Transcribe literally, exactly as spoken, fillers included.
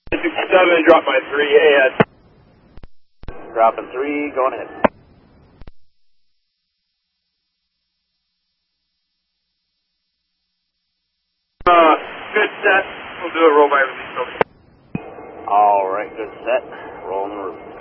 sixty-seven, drop by three, ahead. Dropping three, going ahead. Uh, good set. We'll do a roll by release. All right, good set. Rolling the roof.